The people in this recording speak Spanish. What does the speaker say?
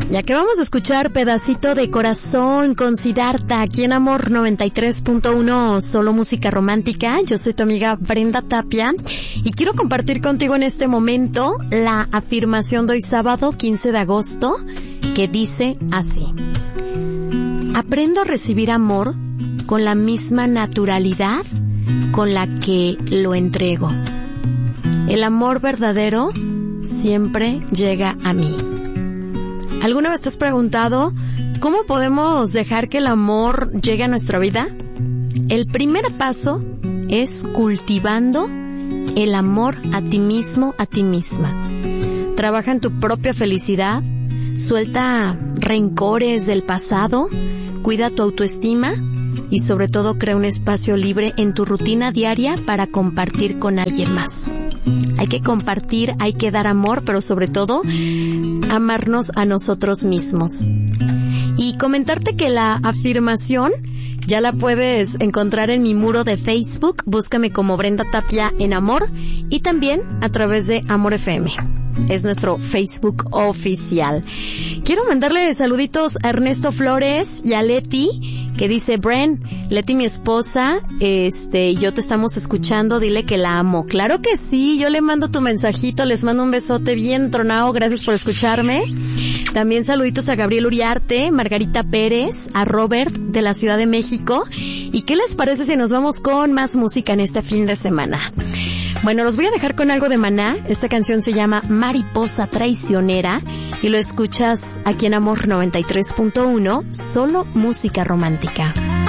Ya que vamos a escuchar Pedacito de Corazón con Siddhartha aquí en Amor 93.1, solo música romántica. Yo soy tu amiga Brenda Tapia y quiero compartir contigo en este momento la afirmación de hoy sábado 15 de agosto que dice así: aprendo a recibir amor con la misma naturalidad con la que lo entrego. El amor verdadero siempre llega a mí. ¿Alguna vez te has preguntado cómo podemos dejar que el amor llegue a nuestra vida? El primer paso es cultivando el amor a ti mismo, a ti misma. Trabaja en tu propia felicidad, suelta rencores del pasado, cuida tu autoestima y sobre todo crea un espacio libre en tu rutina diaria para compartir con alguien más. Hay que compartir, hay que dar amor, pero sobre todo amarnos a nosotros mismos. Y comentarte que la afirmación ya la puedes encontrar en mi muro de Facebook. Búscame como Brenda Tapia en Amor y también a través de Amor FM. Es nuestro Facebook oficial. Quiero mandarle saluditos a Ernesto Flores y a Leti, que dice: Bren, Leti, mi esposa, yo te estamos escuchando, dile que la amo. Claro que sí, yo le mando tu mensajito, les mando un besote bien tronado, gracias por escucharme. También saluditos a Gabriel Uriarte, Margarita Pérez, a Robert de la Ciudad de México. ¿Y qué les parece si nos vamos con más música en este fin de semana? Bueno, los voy a dejar con algo de Maná. Esta canción se llama Mariposa Traicionera y lo escuchas aquí en Amor 93.1, solo música romántica.